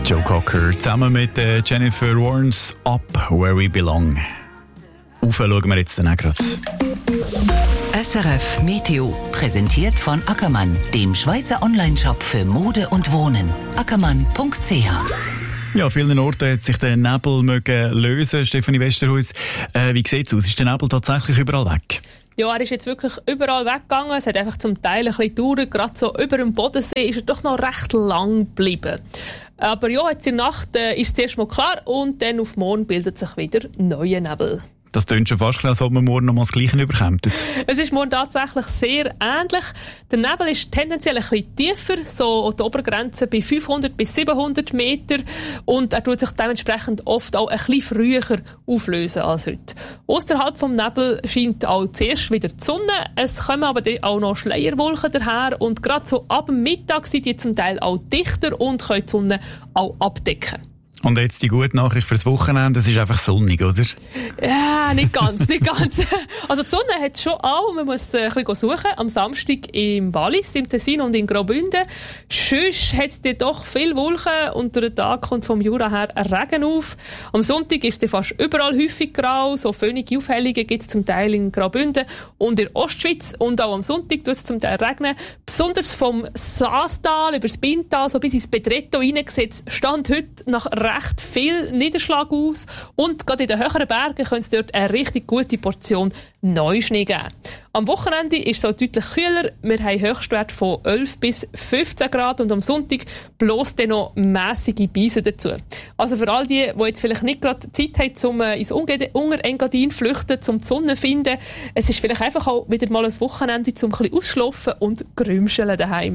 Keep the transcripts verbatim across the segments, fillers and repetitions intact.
Joe Cocker zusammen mit äh, Jennifer Warnes Up Where We Belong. Auf schauen wir jetzt dann auch gerade. S R F Meteo, präsentiert von Ackermann, dem Schweizer Onlineshop für Mode und Wohnen. ackermann punkt c h. Ja, an vielen Orten hat sich der Nebel mögen lösen. Stefanie Westerhuis, äh, wie sieht es aus? Ist der Nebel tatsächlich überall weg? Ja, er ist jetzt wirklich überall weggegangen. Es hat einfach zum Teil ein bisschen gedauert. Gerade so über dem Bodensee ist er doch noch recht lang geblieben. Aber ja, jetzt in der Nacht äh, ist es zuerst mal klar und dann auf morgen bildet sich wieder neuer Nebel. Das klingt schon fast, als ob wir morgen noch mal das Gleiche überkommen. Es ist morgen tatsächlich sehr ähnlich. Der Nebel ist tendenziell ein bisschen tiefer, so die Obergrenze bei fünfhundert bis siebenhundert Meter. Und er tut sich dementsprechend oft auch ein bisschen früher auflösen als heute. Außerhalb vom Nebel scheint auch zuerst wieder die Sonne. Es kommen aber auch noch Schleierwolken daher. Und gerade so ab dem Mittag sind die zum Teil auch dichter und können die Sonne auch abdecken. Und jetzt die gute Nachricht fürs Wochenende, es ist einfach sonnig, oder? Ja, nicht ganz, nicht ganz. Also die Sonne hat es schon auch, man muss äh, ein bisschen suchen. Am Samstag im Wallis, im Tessin und in Graubünden. Sonst hat es doch viele Wolken und durch den Tag kommt vom Jura her Regen auf. Am Sonntag ist es fast überall häufig grau, so föhnige Aufhellungen gibt es zum Teil in Graubünden und in der Ostschweiz. Und auch am Sonntag tut es zum Teil regnen. Besonders vom Saastal über das Bintal, so bis ins Bedretto reingesetzt, stand heute nach recht viel Niederschlag aus und gerade in den höheren Bergen könnte es dort eine richtig gute Portion Neuschnee geben. Am Wochenende ist es auch deutlich kühler. Wir haben Höchstwerte von elf bis fünfzehn Grad und am Sonntag bloß dann noch mässige Beise dazu. Also für all die, die jetzt vielleicht nicht gerade Zeit haben, um ins Unterengadin flüchten, um die Sonne zu finden, es ist vielleicht einfach auch wieder mal ein Wochenende, um ein bisschen ausschlafen und grümscheln daheim.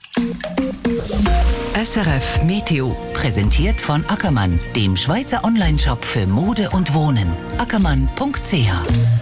S R F Meteo, präsentiert von Ackermann, dem Schweizer Onlineshop für Mode und Wohnen. ackermann punkt c h.